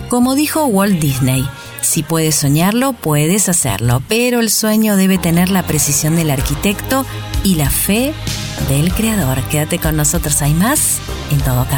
Como dijo Walt Disney, si puedes soñarlo, puedes hacerlo, pero el sueño debe tener la precisión del arquitecto y la fe del creador. Quédate con nosotros, hay más en todo caso.